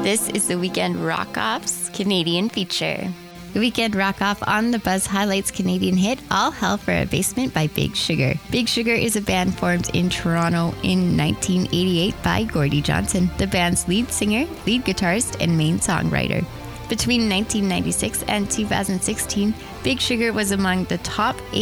This is the Weekend Rock-Off's Canadian feature. The Weekend Rock-Off on the Buzz highlights Canadian hit All Hell for a Basement by Big Sugar. Big Sugar is a band formed in Toronto in 1988 by Gordie Johnson, the band's lead singer, lead guitarist, and main songwriter. Between 1996 and 2016, Big Sugar was among the top 8